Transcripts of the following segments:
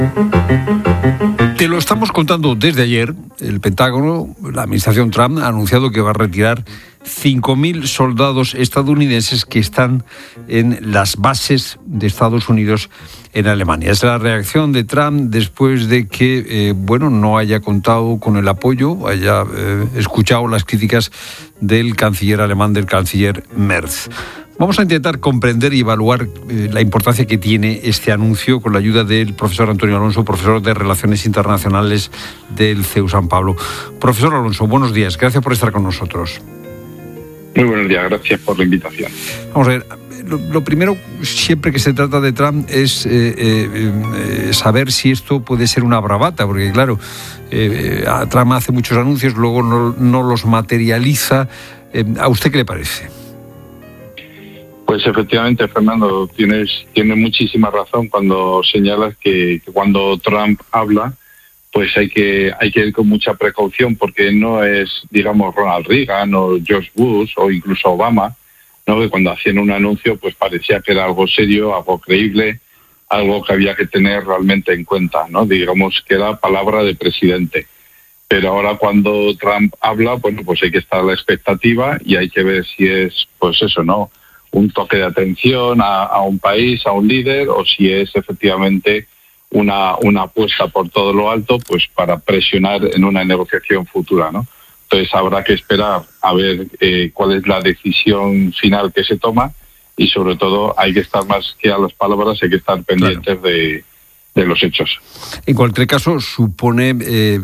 Te lo estamos contando desde ayer. El Pentágono, la administración Trump, ha anunciado que va a retirar 5.000 soldados estadounidenses que están en las bases de Estados Unidos en Alemania. Es la reacción de Trump después de que, no haya contado con el apoyo, haya escuchado las críticas del canciller alemán, del canciller Merz. Vamos a intentar comprender y evaluar la importancia que tiene este anuncio con la ayuda del profesor Antonio Alonso, profesor de Relaciones Internacionales del CEU San Pablo. Profesor Alonso, buenos días. Gracias por estar con nosotros. Muy buenos días. Gracias por la invitación. Vamos a ver. Lo primero, siempre que se trata de Trump, es saber si esto puede ser una bravata, porque claro, Trump hace muchos anuncios, luego no los materializa. ¿A usted qué le parece? Pues efectivamente, Fernando, tienes muchísima razón cuando señalas que cuando Trump habla, pues hay que ir con mucha precaución, porque no es, digamos, Ronald Reagan o George Bush o incluso Obama, ¿no? Que cuando hacían un anuncio pues parecía que era algo serio, algo creíble, algo que había que tener realmente en cuenta, ¿no? Digamos que era palabra de presidente. Pero ahora cuando Trump habla, bueno, pues hay que estar a la expectativa y hay que ver si es, pues eso, ¿no?, un toque de atención a un país, a un líder, o si es efectivamente una apuesta por todo lo alto, pues para presionar en una negociación futura, ¿no? Entonces habrá que esperar a ver cuál es la decisión final que se toma, y sobre todo hay que estar más que a las palabras, hay que estar pendientes, claro, de los hechos. En cualquier caso, supone,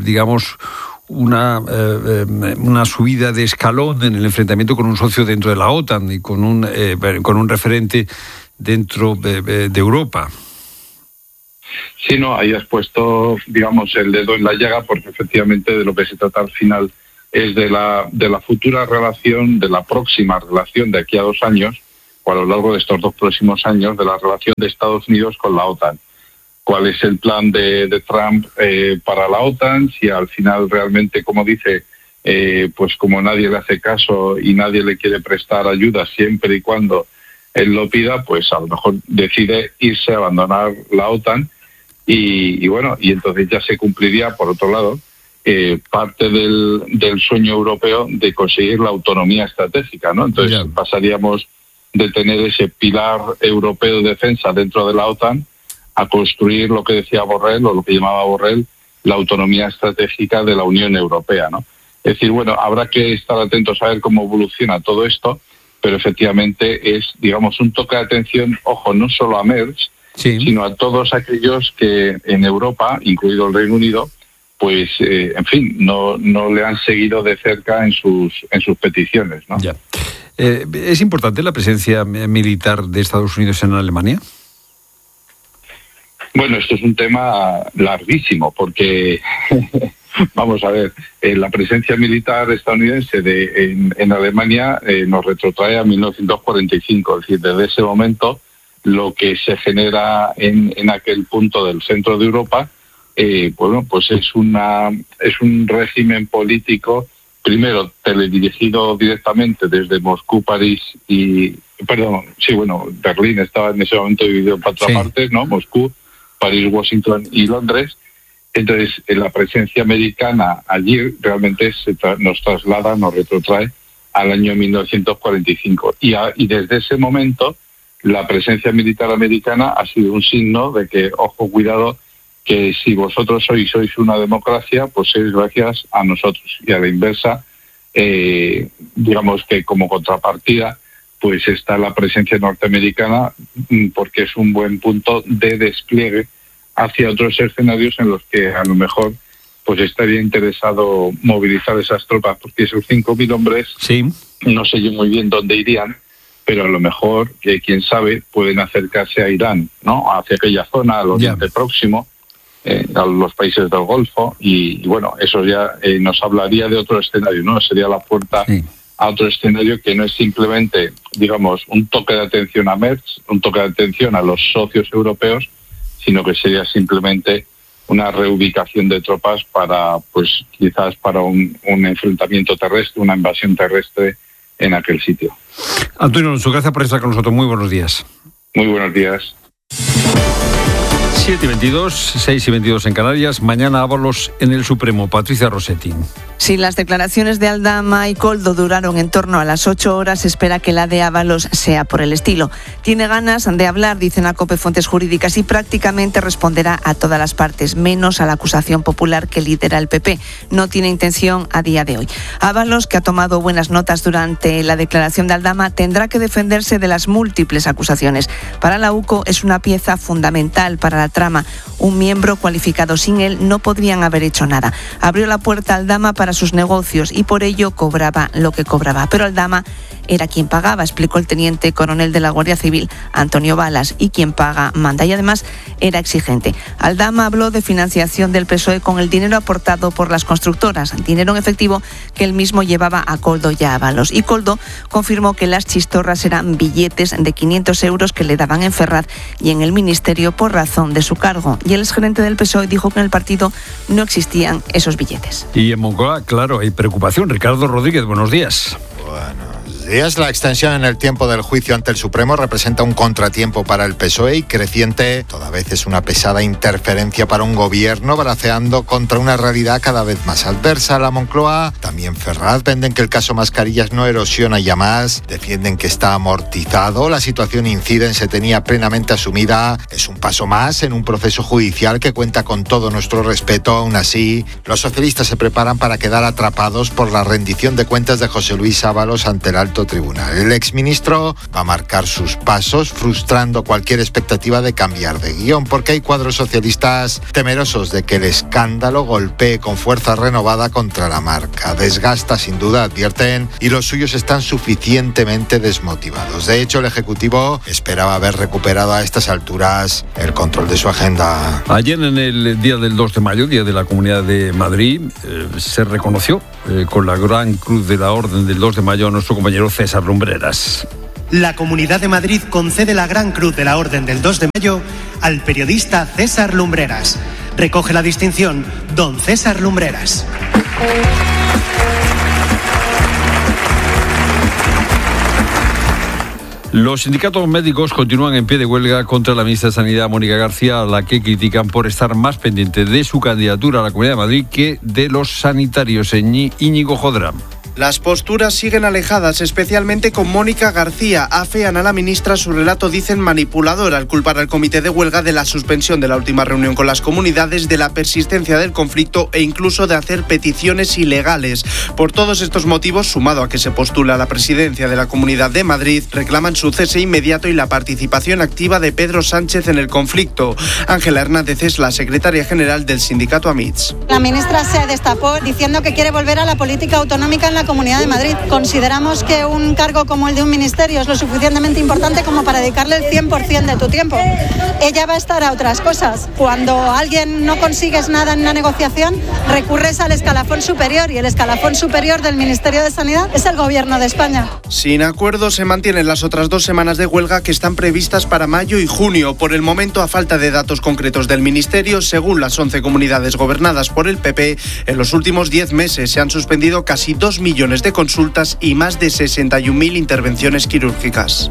una subida de escalón en el enfrentamiento con un socio dentro de la OTAN y con un referente dentro de Europa. Sí, no, ahí has puesto, digamos, el dedo en la llaga, porque efectivamente de lo que se trata al final es de la futura relación, de la próxima relación de aquí a 2 años, o a lo largo de estos 2 próximos años, de la relación de Estados Unidos con la OTAN. ¿Cuál es el plan de Trump para la OTAN? Si al final realmente, como dice, pues como nadie le hace caso y nadie le quiere prestar ayuda siempre y cuando él lo pida, pues a lo mejor decide irse a abandonar la OTAN y entonces ya se cumpliría, por otro lado, parte del sueño europeo de conseguir la autonomía estratégica, ¿no? Entonces pasaríamos de tener ese pilar europeo de defensa dentro de la OTAN a construir lo que decía Borrell, o lo que llamaba Borrell, la autonomía estratégica de la Unión Europea, ¿no? Es decir, bueno, habrá que estar atentos a ver cómo evoluciona todo esto, pero efectivamente es, digamos, un toque de atención, ojo, no solo a Merz, sino a todos aquellos que en Europa, incluido el Reino Unido, pues, en fin, no le han seguido de cerca en sus peticiones, ¿no? Ya. ¿Es importante la presencia militar de Estados Unidos en Alemania? Bueno, esto es un tema larguísimo, porque vamos a ver, la presencia militar estadounidense en Alemania nos retrotrae a 1945, es decir, desde ese momento lo que se genera en aquel punto del centro de Europa, pues es un régimen político, primero teledirigido directamente desde Moscú, París Berlín estaba en ese momento dividido en 4 partes, ¿no? Moscú, París, Washington y Londres. Entonces, la presencia americana allí realmente nos retrotrae al año 1945. Y desde ese momento, la presencia militar americana ha sido un signo de que, ojo, cuidado, que si vosotros sois una democracia, pues es gracias a nosotros. Y a la inversa, digamos que como contrapartida, pues está la presencia norteamericana, porque es un buen punto de despliegue hacia otros escenarios en los que a lo mejor pues estaría interesado movilizar esas tropas, porque esos 5.000 hombres, no sé yo muy bien dónde irían, pero a lo mejor, quién sabe, pueden acercarse a Irán, ¿no?, hacia aquella zona, al Oriente Próximo, a los países del Golfo, y bueno, eso ya nos hablaría de otro escenario, ¿no? Sería la puerta a otro escenario que no es simplemente, digamos, un toque de atención a Merz, un toque de atención a los socios europeos, sino que sería simplemente una reubicación de tropas para, pues quizás para un enfrentamiento terrestre, una invasión terrestre en aquel sitio. Antonio Alonso, gracias por estar con nosotros. Muy buenos días. Muy buenos días. 7:22, 6:22 en Canarias. Mañana Ábalos en el Supremo. Patricia Rossetti. Si las declaraciones de Aldama y Koldo duraron en torno a las 8 horas, se espera que la de Ábalos sea por el estilo. Tiene ganas de hablar, dicen a COPE fuentes jurídicas, y prácticamente responderá a todas las partes, menos a la acusación popular que lidera el PP. No tiene intención a día de hoy. Ábalos, que ha tomado buenas notas durante la declaración de Aldama, tendrá que defenderse de las múltiples acusaciones. Para la UCO es una pieza fundamental para la trama. Un miembro cualificado sin él no podrían haber hecho nada. Abrió la puerta a Aldama para sus negocios y por ello cobraba lo que cobraba. Pero Aldama era quien pagaba, explicó el teniente coronel de la Guardia Civil, Antonio Balas, y quien paga manda, y además era exigente. Aldama habló de financiación del PSOE con el dinero aportado por las constructoras, dinero en efectivo que él mismo llevaba a Koldo y a Ábalos. Y Koldo confirmó que las chistorras eran billetes de 500 euros que le daban en Ferraz y en el Ministerio por razón de su cargo. Y el exgerente del PSOE dijo que en el partido no existían esos billetes. Y en Moncloa, claro, hay preocupación. Ricardo Rodríguez, buenos días. días. La extensión en el tiempo del juicio ante el Supremo representa un contratiempo para el PSOE y creciente. Toda vez es una pesada interferencia para un gobierno braceando contra una realidad cada vez más adversa. La Moncloa, también Ferraz, venden que el caso Mascarillas no erosiona ya más, defienden que está amortizado, la situación inciden se tenía plenamente asumida. Es un paso más en un proceso judicial que cuenta con todo nuestro respeto. Aún así, los socialistas se preparan para quedar atrapados por la rendición de cuentas de José Luis Ábalos ante el alto tribunal. El exministro va a marcar sus pasos, frustrando cualquier expectativa de cambiar de guión, porque hay cuadros socialistas temerosos de que el escándalo golpee con fuerza renovada contra la marca. Desgasta sin duda, advierten, y los suyos están suficientemente desmotivados. De hecho, el Ejecutivo esperaba haber recuperado a estas alturas el control de su agenda. Ayer, en el día del 2 de mayo, día de la Comunidad de Madrid, se reconoció con la Gran Cruz de la Orden del 2 de mayo a nuestro compañero César Lumbreras. La Comunidad de Madrid concede la Gran Cruz de la Orden del 2 de mayo al periodista César Lumbreras. Recoge la distinción don César Lumbreras. Los sindicatos médicos continúan en pie de huelga contra la ministra de Sanidad, Mónica García, a la que critican por estar más pendiente de su candidatura a la Comunidad de Madrid que de los sanitarios. Íñigo Jodrán. Las posturas siguen alejadas, especialmente con Mónica García. Afean a la ministra su relato, dicen, manipulador, al culpar al comité de huelga de la suspensión de la última reunión con las comunidades, de la persistencia del conflicto e incluso de hacer peticiones ilegales. Por todos estos motivos, sumado a que se postula a la presidencia de la Comunidad de Madrid, reclaman su cese inmediato y la participación activa de Pedro Sánchez en el conflicto. Ángela Hernández es la secretaria general del sindicato AMITS. La ministra se destapó diciendo que quiere volver a la política autonómica en la Comunidad de Madrid. Consideramos que un cargo como el de un ministerio es lo suficientemente importante como para dedicarle el 100% de tu tiempo. Ella va a estar a otras cosas. Cuando alguien no consigues nada en una negociación, recurres al escalafón superior, y el escalafón superior del Ministerio de Sanidad es el Gobierno de España. Sin acuerdo se mantienen las otras 2 semanas de huelga que están previstas para mayo y junio. Por el momento, a falta de datos concretos del Ministerio, según las 11 comunidades gobernadas por el PP, en los últimos 10 meses se han suspendido casi 2 millones de consultas y más de 61.000 intervenciones quirúrgicas.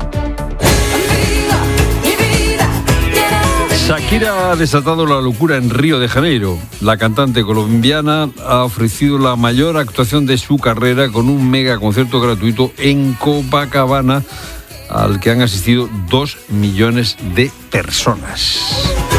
Shakira ha desatado la locura en Río de Janeiro. La cantante colombiana ha ofrecido la mayor actuación de su carrera con un mega concierto gratuito en Copacabana, al que han asistido 2 millones de personas.